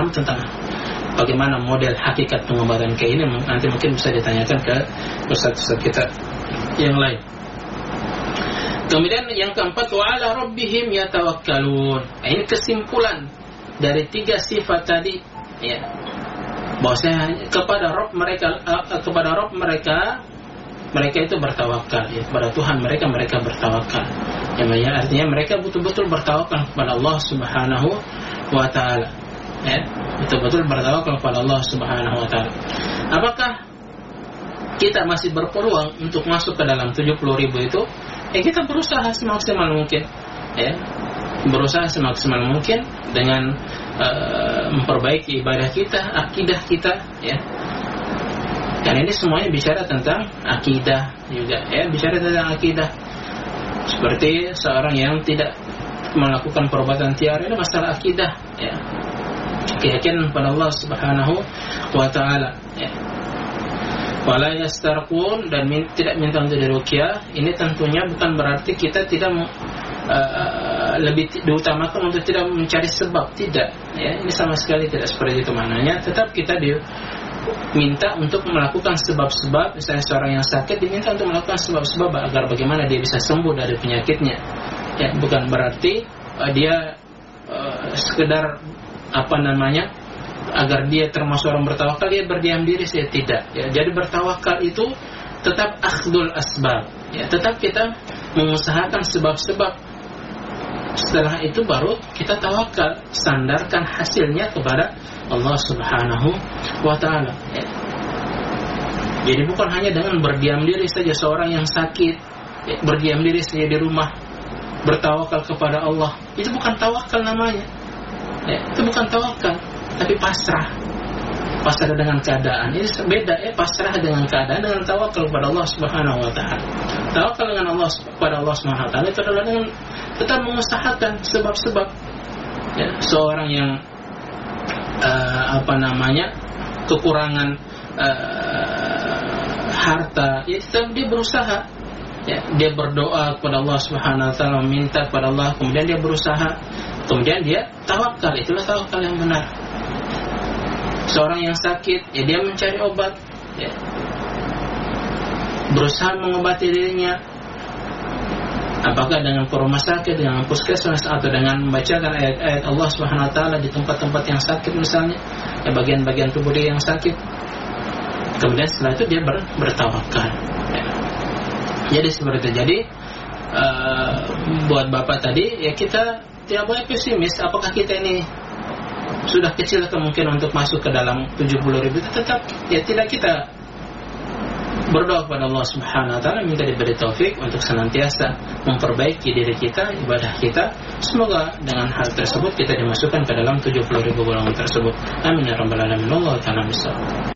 paham tentang bagaimana model hakikat pengobatan kayak ini, nanti mungkin bisa ditanyakan ke ustaz-ustaz kita yang lain. Kemudian yang keempat, wa ala rabbihim yatawakkalun. Ini kesimpulan dari 3 sifat tadi, ya. Bahwasanya kepada Rabb mereka itu bertawakal, ya. Kepada Tuhan mereka bertawakal. Ya, artinya mereka betul-betul bertawakal kepada Allah Subhanahu wa taala. Ya, betul-betul bertawakal kepada Allah Subhanahu wa taala. Apakah kita masih berpeluang untuk masuk ke dalam 70.000 itu? Kita berusaha semaksimal mungkin, ya. Berusaha semaksimal mungkin dengan memperbaiki ibadah kita, akidah kita, ya. Karena ini semuanya bicara tentang akidah juga, ya, bicara tentang akidah. Seperti seorang yang tidak melakukan perbuatan tiara, ini masalah akidah, ya. Keyakinan pada Allah Subhanahu wa taala, ya. Wala yastarqun, dan tidak minta untuk diruqyah. Ini tentunya bukan berarti kita tidak lebih diutamakan untuk tidak mencari sebab, tidak, ya. Ini sama sekali tidak seperti itu maknanya. Tetap kita diminta untuk melakukan sebab-sebab. Misalnya seorang yang sakit diminta untuk melakukan sebab-sebab agar bagaimana dia bisa sembuh dari penyakitnya, ya. Bukan berarti dia sekedar agar dia termasuk orang bertawakal dia berdiam diri saja, tidak, ya. Jadi bertawakal itu tetap akhdul asbab, ya. Tetap kita mengusahakan sebab-sebab. Setelah itu baru kita tawakal, sandarkan hasilnya kepada Allah Subhanahu wa taala, ya. Jadi bukan hanya dengan berdiam diri saja seorang yang sakit, ya, berdiam diri saja di rumah bertawakal kepada Allah. Itu bukan tawakal namanya, ya. Itu bukan tawakal, tapi pasrah dengan keadaan. Ini beda, ya. Pasrah dengan keadaan dengan tawakal kepada Allah Subhanahu wa taala. Tawakal dengan Allah kepada Allah Subhanahu wa taala itu adalah dengan tetap mengusahakan sebab-sebab, ya. Seorang yang kekurangan harta, ya, tetap dia berusaha, ya. Dia berdoa kepada Allah Subhanahu wa taala, meminta kepada Allah, kemudian dia berusaha, kemudian dia tawakal. Itulah tawakal yang benar. Seorang yang sakit, ya, dia mencari obat, ya. Berusaha mengobati dirinya, apakah dengan ke rumah sakit, dengan puskesmas, atau dengan membacakan ayat-ayat Allah Subhanahu wa taala di tempat-tempat yang sakit misalnya, ya, bagian-bagian tubuh dia yang sakit. Kemudian setelah itu dia bertawakal, ya. Jadi seperti itu. Jadi buat Bapak tadi, ya, kita tidak boleh pesimis. Apakah kita ini sudah kecil kemungkinan untuk masuk ke dalam 70.000? Tetap, ya, tidak, kita berdoa kepada Allah Subhanahu wa taala, minta diberi taufik untuk senantiasa memperbaiki diri kita, ibadah kita. Semoga dengan hal tersebut kita dimasukkan ke dalam 70.000 golongan tersebut. Amin ya rabbal alamin. Allah ta'ala bisawab.